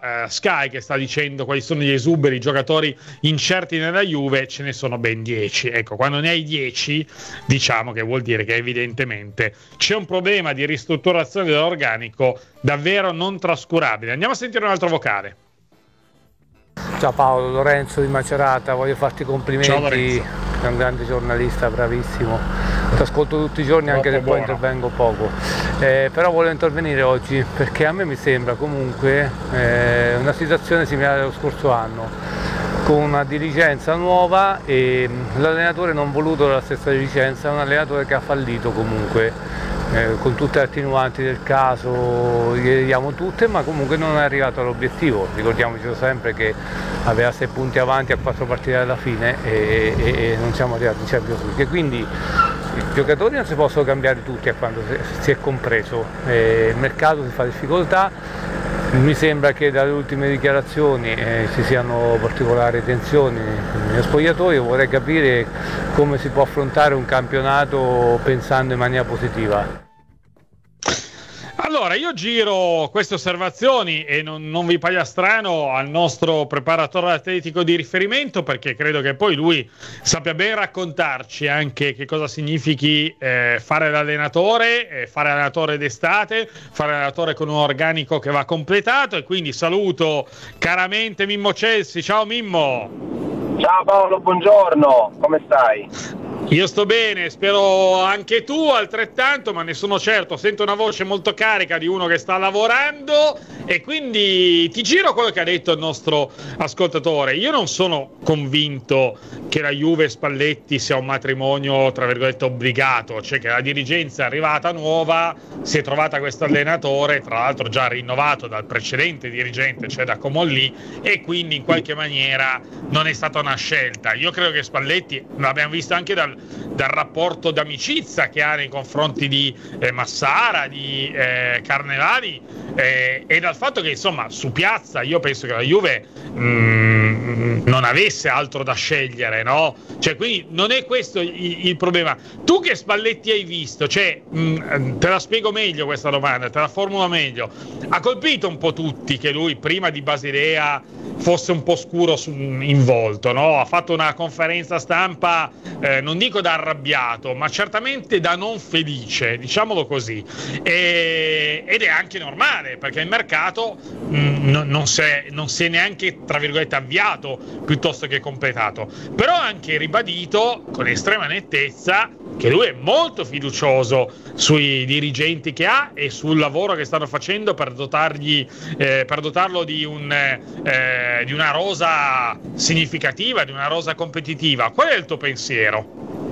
Sky che sta dicendo quali sono gli esuberi, i giocatori incerti nella Juve, ce ne sono ben 10. Ecco, quando ne hai 10, diciamo che vuol dire che evidentemente c'è un problema di ristrutturazione dell'organico davvero non trascurabile. Andiamo a sentire un altro vocale. Ciao Paolo, Lorenzo di Macerata, voglio farti complimenti. Ciao Lorenzo. Sei un grande giornalista, bravissimo, ti ascolto tutti i giorni anche se poi intervengo poco, però volevo intervenire oggi perché a me mi sembra comunque una situazione simile allo scorso anno, con una dirigenza nuova e l'allenatore non voluto dalla stessa dirigenza, è un allenatore che ha fallito comunque. Con tutte le attenuanti del caso, gli diamo tutte, ma comunque non è arrivato all'obiettivo. Ricordiamoci sempre che aveva 6 punti avanti a 4 partite alla fine e non siamo arrivati in Champions League. Quindi i giocatori non si possono cambiare tutti a quando si è compreso, il mercato si fa difficoltà. Mi sembra che dalle ultime dichiarazioni ci siano particolari tensioni nello spogliatoio. Vorrei capire come si può affrontare un campionato pensando in maniera positiva. Allora, io giro queste osservazioni e non vi pagliastrano al nostro preparatore atletico di riferimento, perché credo che poi lui sappia ben raccontarci anche che cosa significhi fare l'allenatore d'estate, fare l'allenatore con un organico che va completato, e quindi saluto caramente Mimmo Celsi. Ciao Mimmo! Ciao Paolo, buongiorno, come stai? Io sto bene, spero anche tu altrettanto, ma ne sono certo, sento una voce molto carica di uno che sta lavorando, e quindi ti giro quello che ha detto il nostro ascoltatore. Io non sono convinto che la Juve Spalletti sia un matrimonio tra virgolette obbligato, cioè che la dirigenza è arrivata nuova, si è trovata questo allenatore, tra l'altro già rinnovato dal precedente dirigente, cioè da Comolli, e quindi in qualche maniera non è stata una scelta. Io credo che Spalletti, l'abbiamo visto anche dal rapporto d'amicizia che ha nei confronti di Massara, di Carnevali, e dal fatto che insomma su piazza io penso che la Juve non avesse altro da scegliere, no? Cioè, quindi non è questo il problema. Tu che Spalletti hai visto? Cioè, te la spiego meglio questa domanda, te la formulo meglio. Ha colpito un po' tutti che lui prima di Basilea fosse un po' scuro in volto, no? Ha fatto una conferenza stampa, non dico da arrabbiato, ma certamente da non felice, diciamolo così, ed è anche normale, perché il mercato non si è neanche tra virgolette avviato piuttosto che completato. Però ha anche ribadito con estrema nettezza che lui è molto fiducioso sui dirigenti che ha e sul lavoro che stanno facendo per dotarlo di una rosa significativa, di una rosa competitiva. Qual è il tuo pensiero?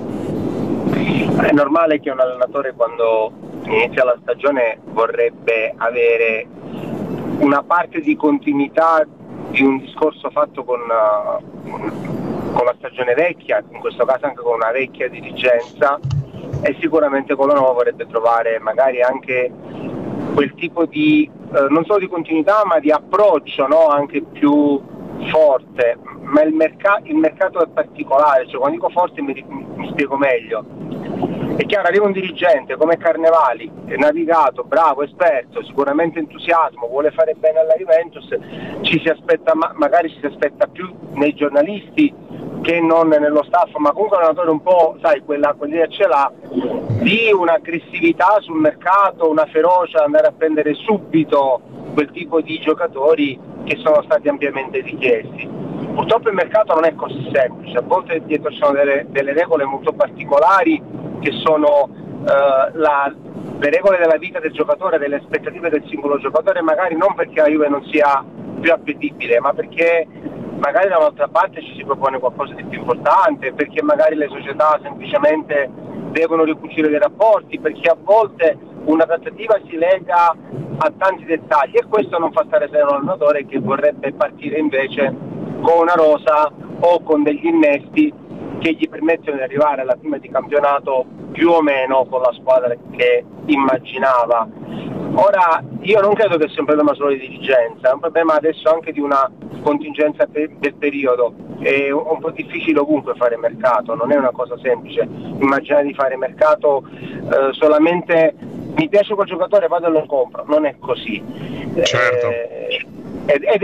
È normale che un allenatore, quando inizia la stagione, vorrebbe avere una parte di continuità di un discorso fatto con la stagione vecchia, in questo caso anche con una vecchia dirigenza, e sicuramente con la nuova vorrebbe trovare magari anche quel tipo di non solo di continuità ma di approccio, no? Anche più forte. Ma il mercato è particolare, cioè quando dico forte mi spiego meglio. È chiaro, arriva un dirigente come Carnevali, è navigato, bravo, esperto, sicuramente entusiasmo, vuole fare bene alla Juventus, ci si aspetta, magari ci si aspetta più nei giornalisti che non nello staff, ma comunque un allenatore un po', sai, quell'idea ce l'ha, di un'aggressività sul mercato, una ferocia, andare a prendere subito quel tipo di giocatori che sono stati ampiamente richiesti. Purtroppo il mercato non è così semplice, a volte dietro ci sono delle regole molto particolari che sono le regole della vita del giocatore, delle aspettative del singolo giocatore, magari non perché la Juve non sia più appetibile, ma perché magari da un'altra parte ci si propone qualcosa di più importante, perché magari le società semplicemente devono ricucire dei rapporti, perché a volte una trattativa si lega a tanti dettagli, e questo non fa stare sereno l'allenatore che vorrebbe partire invece con una rosa o con degli innesti che gli permettono di arrivare alla prima di campionato più o meno con la squadra che immaginava. Ora, io non credo che sia un problema solo di dirigenza, è un problema adesso anche di una contingenza del periodo. È un po' difficile ovunque fare mercato, non è una cosa semplice. Immaginare di fare mercato solamente mi piace quel giocatore, vado e lo compro, non è così. Certo. Ed